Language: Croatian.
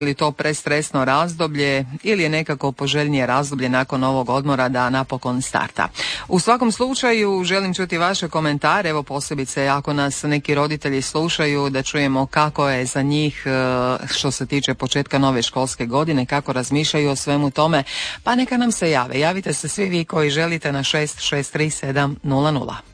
ili to prestresno razdoblje ili je nekako poželjnije razdoblje nakon ovog odmora da napokon starta. U svakom slučaju želim čuti vaše komentare, evo posebice ako nas neki roditelji slušaju, da čujemo kako je za njih što se tiče početka nove školske godine, kako razmišljaju o svemu tome, pa neka nam se jave. Javite se svi vi koji želite na 663700.